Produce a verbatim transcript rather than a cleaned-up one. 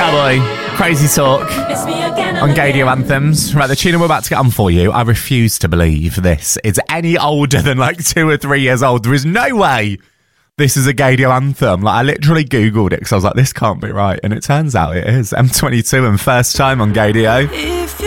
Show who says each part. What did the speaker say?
Speaker 1: Cowboy, Crazy Talk on Gadio Anthems. Right, the tune we're about to get on for you, I refuse to believe this is any older than like two or three years old. There is no way this is a Gadio anthem. Like, I literally Googled it because I was like, this can't be right. And it turns out it is. M twenty-two and First Time on Gadio.